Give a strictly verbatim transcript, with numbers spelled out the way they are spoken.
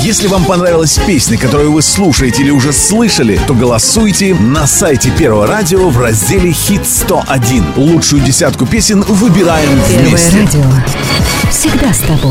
Если вам понравилась песня, которую вы слушаете или уже слышали, то голосуйте на сайте Первого радио в разделе «Хит сто один». Лучшую десятку песен выбираем вместе. Первое радио. Всегда с тобой.